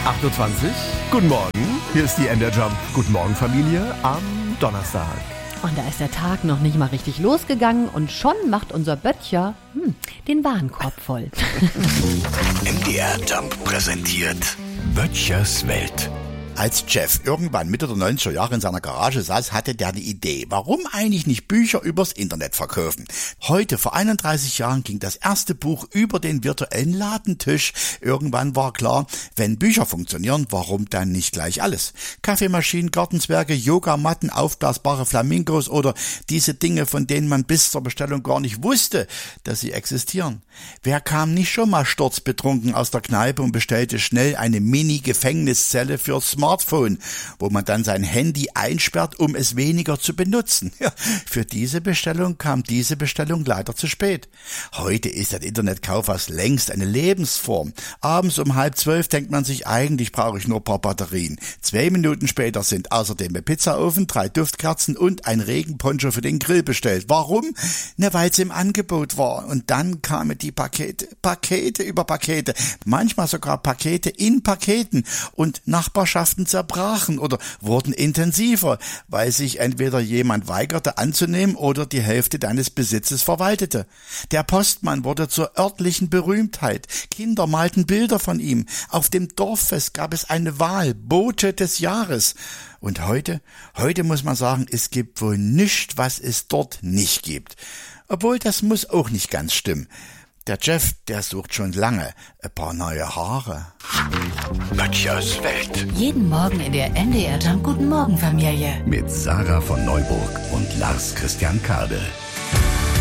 8.20 Uhr. Guten Morgen, hier ist die NDR Jump. Guten Morgen, Familie, am Donnerstag. Und da ist der Tag noch nicht mal richtig losgegangen und schon macht unser Böttcher den Warenkorb voll. NDR Jump präsentiert Böttchers Welt. Als Jeff irgendwann Mitte der 90er Jahre in seiner Garage saß, hatte der eine Idee. Warum eigentlich nicht Bücher übers Internet verkaufen? Heute, vor 31 Jahren, ging das erste Buch über den virtuellen Ladentisch. Irgendwann war klar, wenn Bücher funktionieren, warum dann nicht gleich alles? Kaffeemaschinen, Gartenzwerge, Yogamatten, aufblasbare Flamingos oder diese Dinge, von denen man bis zur Bestellung gar nicht wusste, dass sie existieren. Wer kam nicht schon mal sturzbetrunken aus der Kneipe und bestellte schnell eine Mini-Gefängniszelle fürs Smartphone, wo man dann sein Handy einsperrt, um es weniger zu benutzen. Ja, für diese Bestellung kam diese Bestellung leider zu spät. Heute ist der Internetkauf fast längst eine Lebensform. Abends um 11:30 denkt man sich, eigentlich brauche ich nur ein paar Batterien. 2 Minuten später sind außerdem ein Pizzaofen, 3 Duftkerzen und ein Regenponcho für den Grill bestellt. Warum? Na, weil es im Angebot war. Und dann kamen die Pakete über Pakete, manchmal sogar Pakete in Paketen und Nachbarschaften zerbrachen oder wurden intensiver, weil sich entweder jemand weigerte anzunehmen oder die Hälfte deines Besitzes verwaltete. Der Postmann wurde zur örtlichen Berühmtheit. Kinder malten Bilder von ihm. Auf dem Dorffest gab es eine Wahl, Bote des Jahres. Und heute muss man sagen, es gibt wohl nichts, was es dort nicht gibt. Obwohl, das muss auch nicht ganz stimmen. Der Jeff, der sucht schon lange ein paar neue Haare. Böttchers Welt. Jeden Morgen in der NDR Jump Guten Morgen Familie. Mit Sarah von Neuburg und Lars Christian Kade.